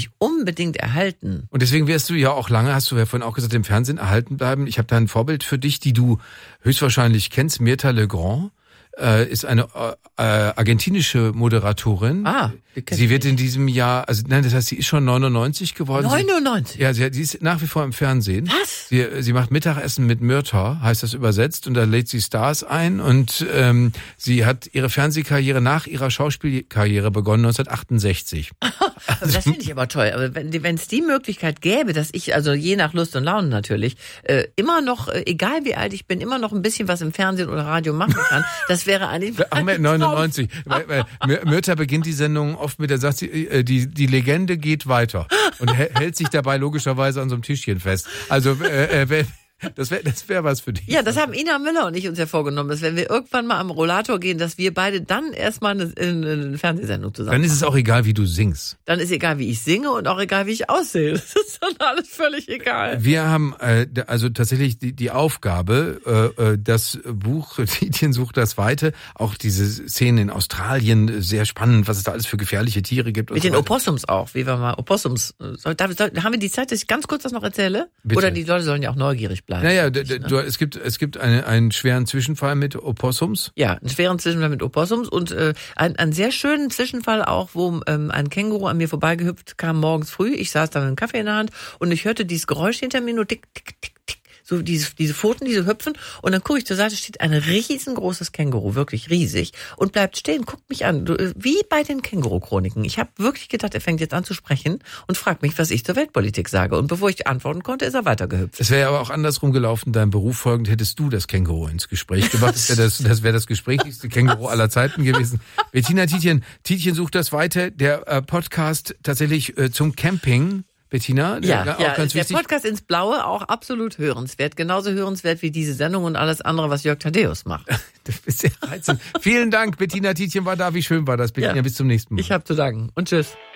sich unbedingt erhalten. Und deswegen wirst du ja auch lange, hast du ja vorhin auch gesagt, im Fernsehen erhalten bleiben. Ich habe da ein Vorbild für dich, die du höchstwahrscheinlich kennst, Mirta Legrand. Ist eine argentinische Moderatorin. Sie wird in diesem Jahr, das heißt, sie ist schon 99 geworden. 99? Sie ist nach wie vor im Fernsehen. Was? Sie macht Mittagessen mit Myrta, heißt das übersetzt, und da lädt sie Stars ein und sie hat ihre Fernsehkarriere nach ihrer Schauspielkarriere begonnen 1968. Das finde ich aber toll. Aber wenn es die Möglichkeit gäbe, dass ich, also je nach Lust und Laune natürlich, immer noch, egal wie alt ich bin, immer noch ein bisschen was im Fernsehen oder Radio machen kann, das wäre eigentlich... 99. Myrta beginnt die Sendung oft mit, da sagt sie, die Legende geht weiter und hält sich dabei logischerweise an so einem Tischchen fest. Also das wär was für dich. Ja, das haben Ina Müller und ich uns ja vorgenommen, dass wenn wir irgendwann mal am Rollator gehen, dass wir beide dann erstmal eine Fernsehsendung zusammen Dann ist es auch egal, wie du singst. Dann ist egal, wie ich singe und auch egal, wie ich aussehe. Das ist dann alles völlig egal. Wir haben also tatsächlich die Aufgabe, das Buch Tietjen sucht das Weite, auch diese Szenen in Australien, sehr spannend, was es da alles für gefährliche Tiere gibt. Mit den Opossums auch, wie wir mal Opossums. Haben wir die Zeit, dass ich ganz kurz das noch erzähle? Bitte. Oder die Leute sollen ja auch neugierig bleiben. Naja, es gibt einen schweren Zwischenfall mit Opossums. Ja, einen schweren Zwischenfall mit Opossums und einen sehr schönen Zwischenfall auch, wo ein Känguru an mir vorbeigehüpft kam morgens früh. Ich saß da mit einem Kaffee in der Hand und ich hörte dieses Geräusch hinter mir nur tick, tick, tick, tick. So diese Pfoten, diese hüpfen und dann gucke ich zur Seite, steht ein riesengroßes Känguru, wirklich riesig und bleibt stehen, guckt mich an, wie bei den Känguru-Chroniken. Ich habe wirklich gedacht, er fängt jetzt an zu sprechen und fragt mich, was ich zur Weltpolitik sage. Und bevor ich antworten konnte, ist er weitergehüpft. Es wäre ja aber auch andersrum gelaufen, deinem Beruf folgend hättest du das Känguru ins Gespräch gebracht. Das wäre das gesprächigste Känguru aller Zeiten gewesen. Bettina Tietjen sucht das Weite, der Podcast tatsächlich zum Camping. Bettina, ja, auch ganz der wichtig. Podcast ins Blaue auch absolut hörenswert. Genauso hörenswert wie diese Sendung und alles andere, was Jörg Thaddeus macht. Das ist sehr reizend. Vielen Dank, Bettina Tietjen war da. Wie schön war das, Bettina. Ja. Bis zum nächsten Mal. Ich habe zu danken und tschüss.